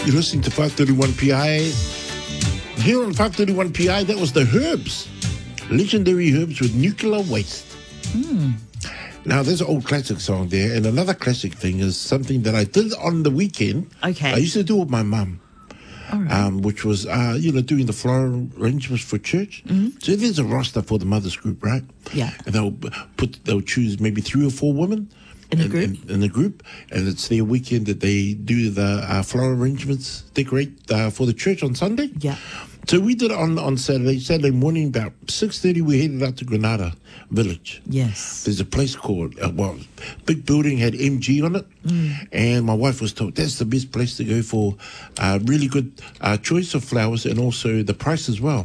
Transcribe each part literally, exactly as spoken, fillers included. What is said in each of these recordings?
You're listening to five thirty-one P I. Here on five thirty-one P I, that was the Herbs. Legendary Herbs with Nuclear Waste. Mm. Now, there's an old classic song there, and another classic thing is something that I did on the weekend. Okay. I used to do with my mum. All right. Um, which was, uh, you know, doing the floral arrangements for church. Mm-hmm. So there's a roster for the mothers group, right? Yeah. And they'll put, they'll choose maybe three or four women In a in, group? In, in a group, and it's their weekend that they do the uh, floral arrangements, decorate uh, for the church on Sunday. Yeah. So we did it on, on Saturday. Saturday morning, about six thirty, we headed out to Granada Village. Yes. There's a place called, uh, well, big building, had M G on it. Mm. And my wife was told that's the best place to go for uh, really good uh, choice of flowers and also the price as well.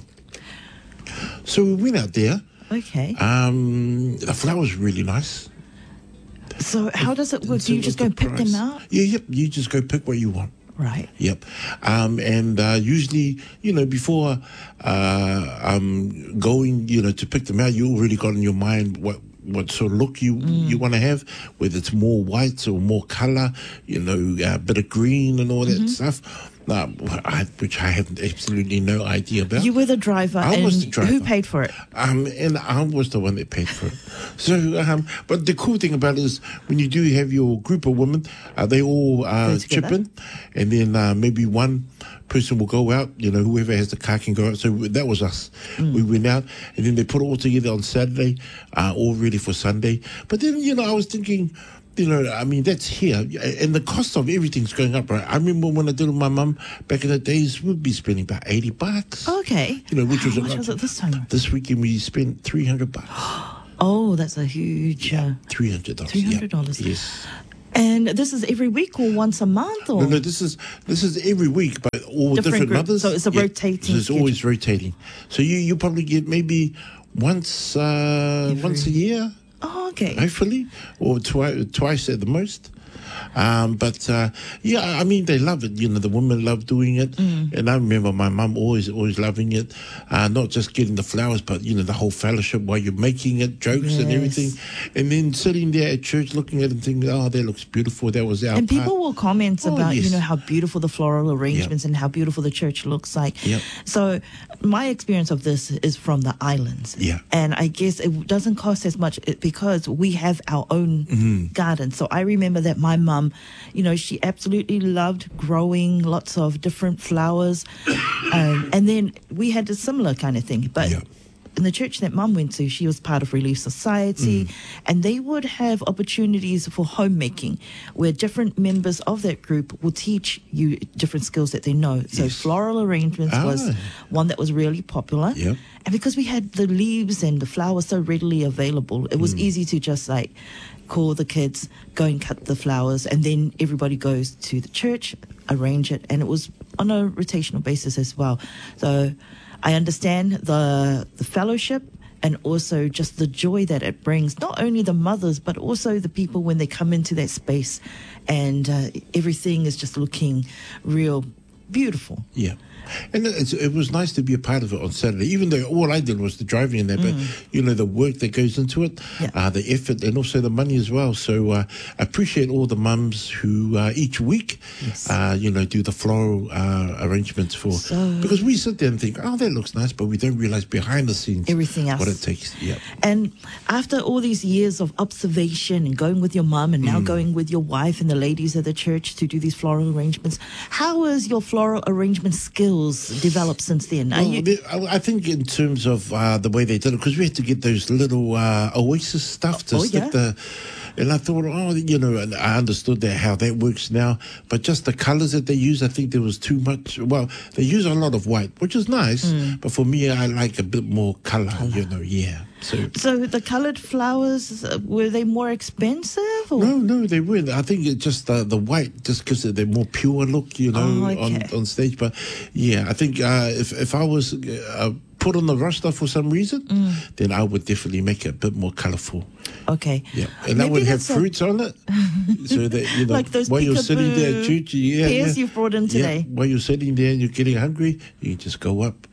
So we went out there. Okay. Um, the flowers were really nice. So how does it work? Do you just go the pick them price. out? Yeah, yep. You just go pick what you want. Right. Yep. Um, and uh, usually, you know, before uh, um, going, you know, to pick them out, you already got in your mind what what sort of look you Mm. you want to have, whether it's more whites or more colour, you know, a bit of green and all that Mm-hmm. stuff, uh, I, which I have absolutely no idea about. You were the driver. I and was the driver. Who paid for it? Um, and I was the one that paid for it. So, um, but the cool thing about it is when you do have your group of women, uh, they all uh, Go chip together. in, and then uh, maybe one person will go out. You know, whoever has the car can go out. So that was us. Mm. We went out, and then they put it all together on Saturday, uh, all ready for Sunday. But then, you know, I was thinking, you know, I mean, that's here. And the cost of everything's going up, right? I remember when I did it with my mum back in the days, we'd be spending about eighty bucks. Okay. You know, which was How a much lot. was it this time? This weekend we spent three hundred bucks. Oh, that's a huge. Uh, three hundred dollars. three hundred dollars. Yeah. Yes. and this is every week or once a month, or No, no, this is this is every week, but all Different different, group. mothers. So it's a rotating So it's schedule. always rotating. So you you probably get maybe once uh, Every- once a year, Oh, okay. hopefully, or twice twice at the most. Um, but uh, yeah, I mean, they love it. You know, the women love doing it, Mm. and I remember my mum always, always loving it. Uh, not just getting the flowers, but you know, the whole fellowship while you're making it, jokes and Yes. everything, and then sitting there at church looking at it and thinking, "Oh, that looks beautiful. That was our And part." people will comment Oh, about, you yes. know, how beautiful the floral arrangements and how beautiful the church looks like. Yep. So my experience of this is from the islands. Yeah. And I guess it doesn't cost as much because we have our own Mm-hmm. garden. So I remember that my mum, you know, she absolutely loved growing lots of different flowers. um, and then we had a similar kind of thing. But Yeah. in the church that mum went to, she was part of Relief Society, and they would have opportunities for homemaking where different members of that group will teach you different skills that they know. So Yes. floral arrangements was Ah. one that was really popular. Yep. And because we had the leaves and the flowers so readily available, it was easy to just like call the kids, go and cut the flowers, and then everybody goes to the church, arrange it, and it was on a rotational basis as well. So I understand the the fellowship and also just the joy that it brings, not only the mothers, but also the people when they come into that space and uh, everything is just looking real beautiful. Yeah. And it's, it was nice to be a part of it on Saturday, even though all I did was the driving in there. But, you know, the work that goes into it, Yeah. uh, the effort, and also the money as well. So uh, I appreciate all the mums who uh, each week, Yes. uh, you know, do the floral uh, arrangements for. So- because we sit there and think, oh, that looks nice, but we don't realize behind the scenes Everything else. what it takes. Yeah. And after all these years of observation and going with your mum and now Mm. going with your wife and the ladies of the church to do these floral arrangements, how has your floral arrangement skills developed since then? Are Well, you, they- I I think in terms of uh, the way they did it, because we had to get those little uh, oasis stuff to Oh, stick yeah? the. And I thought, oh, you know, and I understood that how that works now. But just the colours that they use, I think there was too much. Well, they use a lot of white, which is nice. Mm. But for me, I like a bit more colour, you know, yeah. So. so the coloured flowers, uh, were they more expensive? Or? No, no, they weren't. I think it's just uh, the white, just because they're more pure look, you know, Oh, okay. on, on stage. But yeah, I think uh, if if I was uh, put on the roster for some reason, Mm. then I would definitely make it a bit more colourful. Okay. Yeah, and I Maybe would have that's a- fruits on it, so that you know Like those while you're sitting there at peekaboo church, yeah, pears yeah, you've brought in yeah, today. while you're sitting there and you're getting hungry, you just go up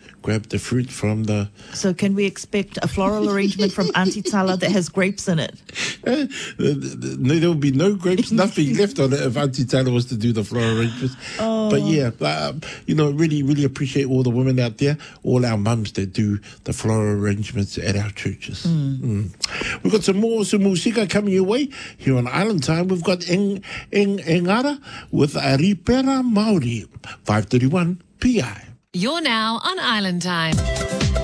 grab the fruit from the... So can we expect a floral arrangement from Auntie Tala that has grapes in it? Uh, no, there will be no grapes, nothing left on it if Auntie Tala was to do the floral arrangements. Oh. But yeah, um, you know, really, really appreciate all the women out there, all our mums that do the floral arrangements at our churches. Mm. Mm. We've got some more some musika coming your way here on Island Time. We've got Eng, Eng, Engara with Aripera Maori, five thirty-one P I. You're now on Island Time.